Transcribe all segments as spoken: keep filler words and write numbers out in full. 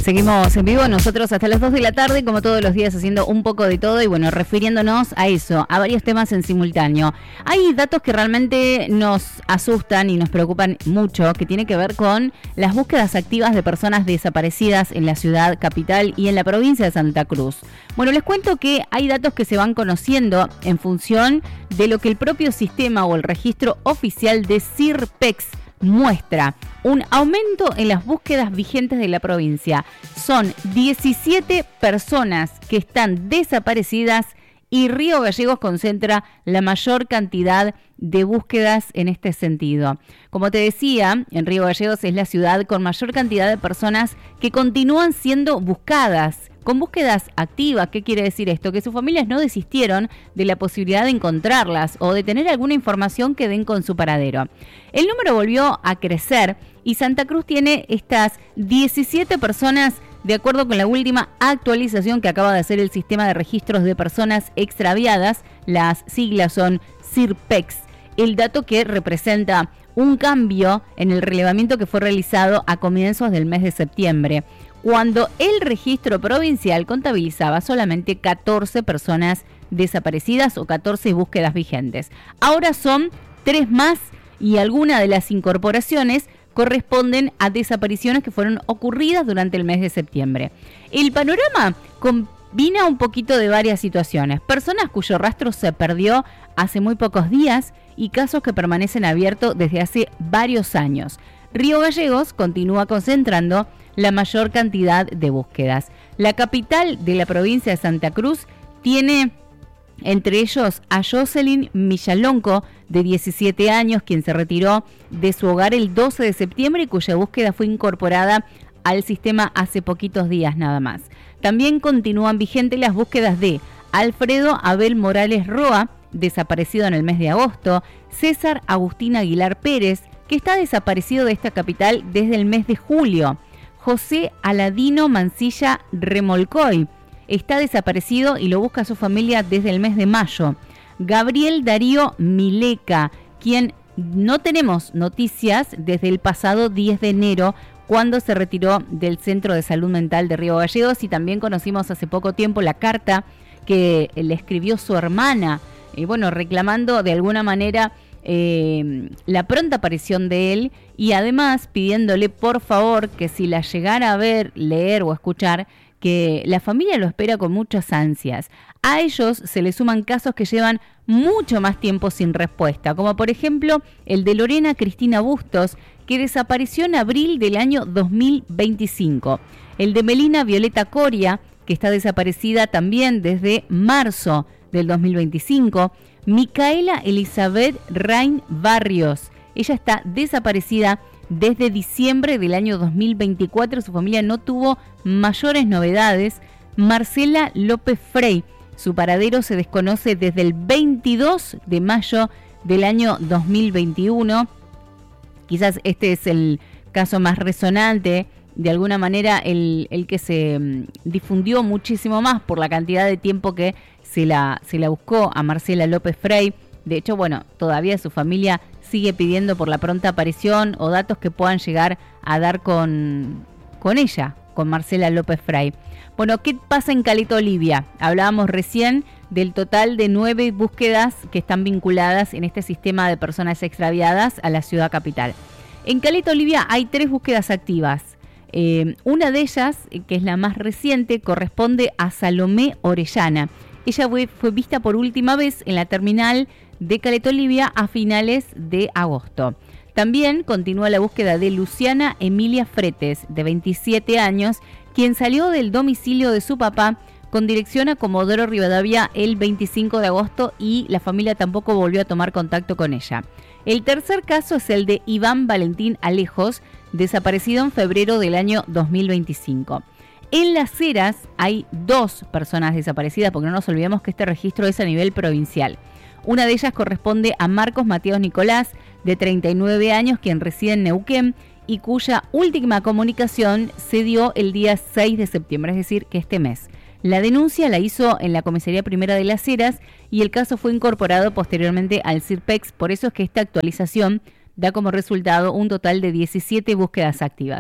Seguimos en vivo nosotros hasta las dos de la tarde, como todos los días, haciendo un poco de todo y bueno, refiriéndonos a eso, a varios temas en simultáneo. Hay datos que realmente nos asustan y nos preocupan mucho, que tiene que ver con las búsquedas activas de personas desaparecidas en la ciudad capital y en la provincia de Santa Cruz. Bueno, les cuento que hay datos que se van conociendo en función de lo que el propio sistema o el registro oficial de SIRPEX muestra. Un aumento en las búsquedas vigentes de la provincia. Son diecisiete personas que están desaparecidas y Río Gallegos concentra la mayor cantidad de búsquedas en este sentido. Como te decía, en Río Gallegos es la ciudad con mayor cantidad de personas que continúan siendo buscadas, con búsquedas activas. ¿Qué quiere decir esto? Que sus familias no desistieron de la posibilidad de encontrarlas o de tener alguna información que den con su paradero. El número volvió a crecer y Santa Cruz tiene estas diecisiete personas de acuerdo con la última actualización que acaba de hacer el sistema de registros de personas extraviadas. Las siglas son SIRPEX, el dato que representa un cambio en el relevamiento que fue realizado a comienzos del mes de septiembre, cuando el registro provincial contabilizaba solamente catorce personas desaparecidas o catorce búsquedas vigentes. Ahora son tres más y algunas de las incorporaciones corresponden a desapariciones que fueron ocurridas durante el mes de septiembre. El panorama combina un poquito de varias situaciones. Personas cuyo rastro se perdió hace muy pocos días y casos que permanecen abiertos desde hace varios años. Río Gallegos continúa concentrando la mayor cantidad de búsquedas. La capital de la provincia de Santa Cruz tiene entre ellos a Jocelyn Millalonco, de diecisiete años, quien se retiró de su hogar el doce de septiembre y cuya búsqueda fue incorporada al sistema hace poquitos días nada más. También continúan vigentes las búsquedas de Alfredo Abel Morales Roa, desaparecido en el mes de agosto, César Agustín Aguilar Pérez, que está desaparecido de esta capital desde el mes de julio, José Aladino Mancilla Remolcoy, está desaparecido y lo busca su familia desde el mes de mayo. Gabriel Darío Mileca, quien no tenemos noticias desde el pasado diez de enero, cuando se retiró del Centro de Salud Mental de Río Gallegos, y también conocimos hace poco tiempo la carta que le escribió su hermana, y bueno, reclamando de alguna manera eh, la pronta aparición de él y además pidiéndole por favor que si la llegara a ver, leer o escuchar, que la familia lo espera con muchas ansias. A ellos se le suman casos que llevan mucho más tiempo sin respuesta, como por ejemplo el de Lorena Cristina Bustos, que desapareció en abril del año dos mil veinticinco. El de Melina Violeta Coria, que está desaparecida también desde marzo del dos mil veinticinco. Micaela Elizabeth Rain Barrios, ella está desaparecida desde diciembre del año dos mil veinticuatro, su familia no tuvo mayores novedades. Marcela López Frey, su paradero se desconoce desde el veintidós de mayo del año dos mil veintiuno. Quizás este es el caso más resonante, de alguna manera el, el que se um, difundió muchísimo más por la cantidad de tiempo que se la, se la buscó a Marcela López Frey. De hecho, bueno, todavía su familia sigue pidiendo por la pronta aparición o datos que puedan llegar a dar con, con ella, con Marcela López Frey. Bueno, ¿qué pasa en Caleta Olivia? Hablábamos recién del total de nueve búsquedas que están vinculadas en este sistema de personas extraviadas a la ciudad capital. En Caleta Olivia hay tres búsquedas activas. Eh, una de ellas, que es la más reciente, corresponde a Salomé Orellana. Ella fue, fue vista por última vez en la terminal de Caleta Olivia a finales de agosto. También continúa la búsqueda de Luciana Emilia Fretes, de veintisiete años, quien salió del domicilio de su papá con dirección a Comodoro Rivadavia el veinticinco de agosto y la familia tampoco volvió a tomar contacto con ella. El tercer caso es el de Iván Valentín Alejos, desaparecido en febrero del año dos mil veinticinco. En Las Heras hay dos personas desaparecidas, porque no nos olvidemos que este registro es a nivel provincial. Una de ellas corresponde a Marcos Mateos Nicolás, de treinta y nueve años, quien reside en Neuquén y cuya última comunicación se dio el día seis de septiembre, es decir, que este mes. La denuncia la hizo en la Comisaría Primera de Las Heras y el caso fue incorporado posteriormente al SIRPEX. Por eso es que esta actualización da como resultado un total de diecisiete búsquedas activas.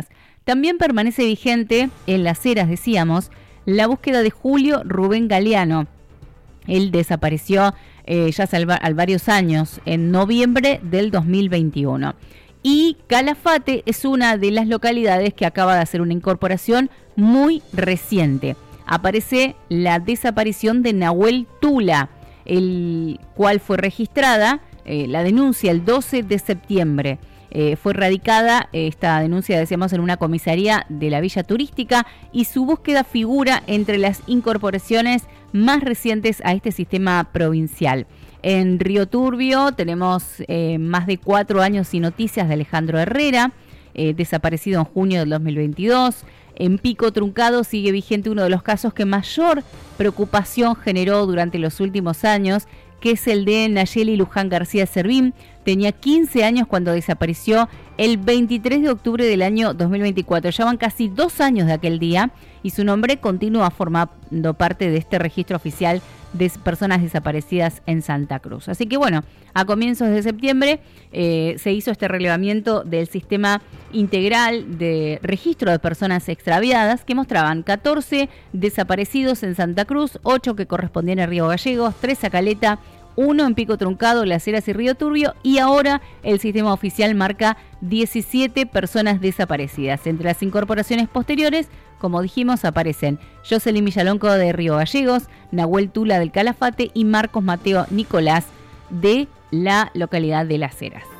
También permanece vigente en Las Heras, decíamos, la búsqueda de Julio Rubén Galeano. Él desapareció eh, ya hace al, al varios años, en noviembre del dos mil veintiuno. Y Calafate es una de las localidades que acaba de hacer una incorporación muy reciente. Aparece la desaparición de Nahuel Tula, el cual fue registrada, eh, la denuncia el doce de septiembre. Eh, fue radicada eh, esta denuncia, decíamos, en una comisaría de la Villa Turística, y su búsqueda figura entre las incorporaciones más recientes a este sistema provincial. En Río Turbio tenemos eh, más de cuatro años sin noticias de Alejandro Herrera, eh, desaparecido en junio del dos mil veintidós. En Pico Truncado sigue vigente uno de los casos que mayor preocupación generó durante los últimos años, que es el de Nayeli Luján García Servín. Tenía quince años cuando desapareció el veintitrés de octubre del año dos mil veinticuatro. Ya van casi dos años de aquel día y su nombre continúa formando parte de este registro oficial de personas desaparecidas en Santa Cruz. Así que bueno, a comienzos de septiembre eh, se hizo este relevamiento del sistema integral de registro de personas extraviadas, que mostraban catorce desaparecidos en Santa Cruz, ocho que correspondían a Río Gallegos, tres a Caleta, uno en Pico Truncado, Las Heras y Río Turbio, y ahora el sistema oficial marca diecisiete personas desaparecidas. Entre las incorporaciones posteriores, como dijimos, aparecen Jocelyn Villalonco de Río Gallegos, Nahuel Tula del Calafate y Marcos Mateo Nicolás de la localidad de Las Heras.